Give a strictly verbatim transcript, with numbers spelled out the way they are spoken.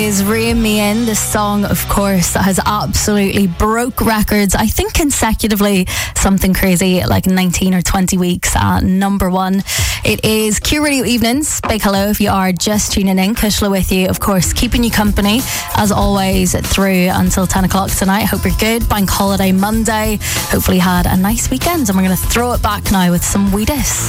is Rein Me In, this song, of course, that has absolutely broke records, I think consecutively, something crazy like nineteen or twenty weeks at number one. It is Q Radio Evenings. Big hello if you are just tuning in. Kushla with you, of course, keeping you company as always through until ten o'clock tonight. Hope you're good. Bank holiday Monday. Hopefully had a nice weekend, and we're going to throw it back now with some Weedus.